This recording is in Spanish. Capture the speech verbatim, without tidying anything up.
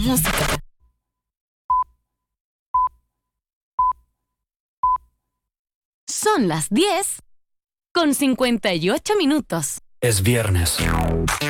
Música. Son las diez con cincuenta y ocho minutos. Es viernes.